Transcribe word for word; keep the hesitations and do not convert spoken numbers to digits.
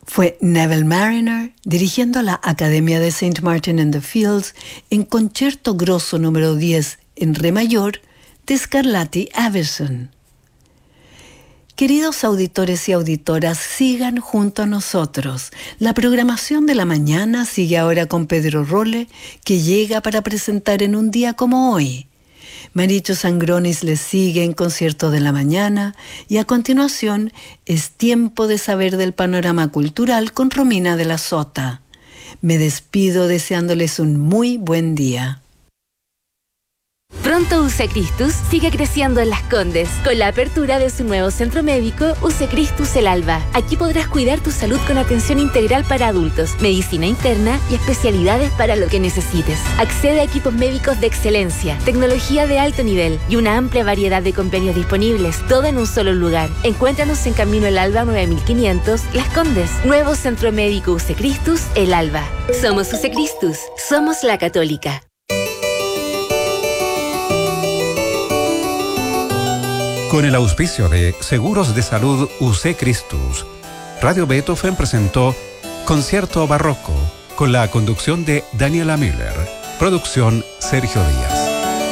Fue Neville Marriner dirigiendo la Academia de Saint Martin in the Fields en Concerto Grosso número diez en Re mayor de Scarlatti Iverson. Queridos auditores y auditoras, sigan junto a nosotros. La programación de la mañana sigue ahora con Pedro Rolle, que llega para presentar en un día como hoy. Maricho Sangronis les sigue en Concierto de la Mañana y a continuación es tiempo de saber del panorama cultural con Romina de la Sota. Me despido deseándoles un muy buen día. Pronto U C Christus sigue creciendo en Las Condes con la apertura de su nuevo centro médico U C Christus El Alba. Aquí podrás cuidar tu salud con atención integral para adultos, medicina interna y especialidades para lo que necesites. Accede a equipos médicos de excelencia, tecnología de alto nivel y una amplia variedad de convenios disponibles, todo en un solo lugar. Encuéntranos en Camino El Alba nueve mil quinientos, Las Condes. Nuevo centro médico U C Christus El Alba. Somos U C Christus, somos la Católica. Con el auspicio de Seguros de Salud U C Christus, Radio Beethoven presentó Concierto Barroco con la conducción de Daniela Miller. Producción Sergio Díaz.